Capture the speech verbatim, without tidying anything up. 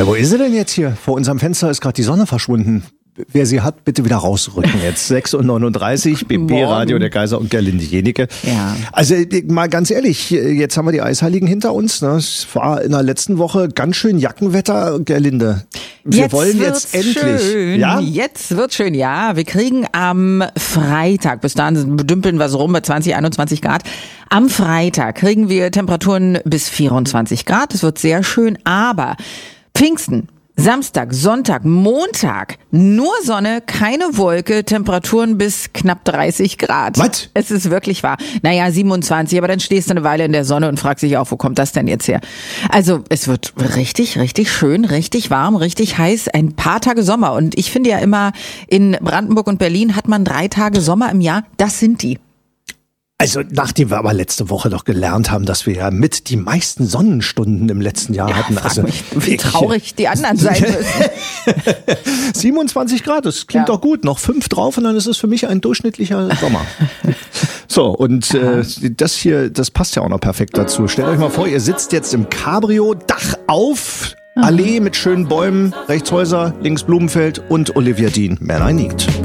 Ja, wo ist sie denn jetzt hier? Vor unserem Fenster ist gerade die Sonne verschwunden. Wer sie hat, bitte wieder rausrücken jetzt. sechs Uhr neununddreißig, B P-Radio, der Kaiser und Gerlinde Jenike. Ja. Also mal ganz ehrlich, jetzt haben wir die Eisheiligen hinter uns. Ne? Es war in der letzten Woche ganz schön Jackenwetter, Gerlinde. Wir jetzt wollen jetzt endlich. Schön. Ja? Jetzt wird schön, ja. Wir kriegen am Freitag, bis dahin dümpeln wir so rum bei zwanzig, einundzwanzig Grad. Am Freitag kriegen wir Temperaturen bis vierundzwanzig Grad. Es wird sehr schön, aber Pfingsten, Samstag, Sonntag, Montag, nur Sonne, keine Wolke, Temperaturen bis knapp dreißig Grad. Was? Es ist wirklich wahr. Naja, siebenundzwanzig, aber dann stehst du eine Weile in der Sonne und fragst dich auch, wo kommt das denn jetzt her? Also es wird richtig, richtig schön, richtig warm, richtig heiß, ein paar Tage Sommer. Und ich finde ja immer, in Brandenburg und Berlin hat man drei Tage Sommer im Jahr. Das sind die. Also nachdem wir aber letzte Woche doch gelernt haben, dass wir ja mit die meisten Sonnenstunden im letzten Jahr Ja, hatten. frag Also mich, wie traurig die anderen sein müssen. siebenundzwanzig Grad, das klingt Ja. doch gut. Noch fünf drauf und dann ist es für mich ein durchschnittlicher Sommer. So, und äh, das hier, das passt ja auch noch perfekt dazu. Stellt euch mal vor, ihr sitzt jetzt im Cabrio, Dach auf, Allee mit schönen Bäumen, rechts Häuser, links Blumenfeld und Olivia Dean, Man I Need.